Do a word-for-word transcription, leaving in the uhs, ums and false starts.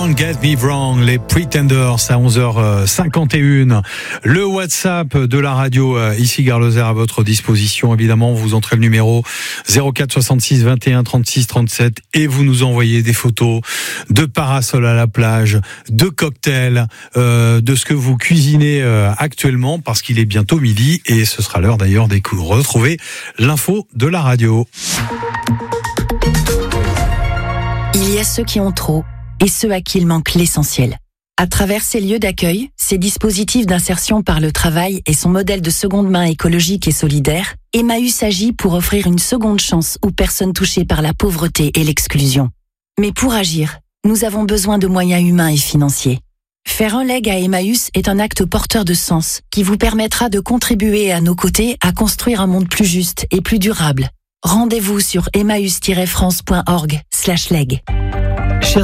Don't Get Me Wrong, les Pretenders à onze heures cinquante et un. Le WhatsApp de la radio, ici Gare Lozère, à votre disposition. Évidemment, vous entrez le numéro zéro quatre soixante-six vingt et un trente-six trente-sept et vous nous envoyez des photos de parasols à la plage, de cocktails, euh, de ce que vous cuisinez euh, actuellement, parce qu'il est bientôt midi et ce sera l'heure d'ailleurs de retrouver l'info de la radio. Il y a ceux qui ont trop et ceux à qui il manque l'essentiel. À travers ces lieux d'accueil, ces dispositifs d'insertion par le travail et son modèle de seconde main écologique et solidaire, Emmaüs agit pour offrir une seconde chance aux personnes touchées par la pauvreté et l'exclusion. Mais pour agir, nous avons besoin de moyens humains et financiers. Faire un leg à Emmaüs est un acte porteur de sens qui vous permettra de contribuer à nos côtés à construire un monde plus juste et plus durable. Rendez-vous sur emmaüs tiret france point org slash leg.